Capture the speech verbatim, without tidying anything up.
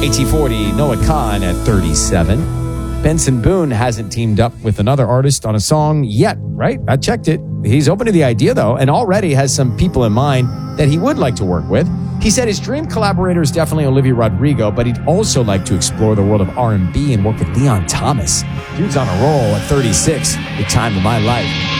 A T forty, Noah Kahan at thirty-seven. Benson Boone hasn't teamed up with another artist on a song yet, right? I checked it. He's open to the idea, though, and already has some people in mind that he would like to work with. He said his dream collaborator is definitely Olivia Rodrigo, but he'd also like to explore the world of R and B and work with Leon Thomas. Dude's on a roll at thirty-six, the time of my life.